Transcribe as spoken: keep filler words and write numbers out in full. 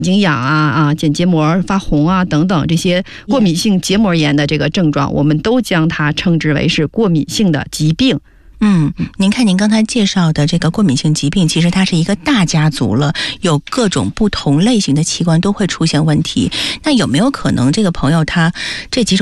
睛痒啊啊、睑结膜发红啊等等这些过敏性结膜炎的这个症状，我们都将它称之为是过敏性的疾病。 嗯，您看您刚才介绍的这个过敏性疾病，其实它是一个大家族了，有各种不同类型的器官都会出现问题。那有没有可能这个朋友他这几种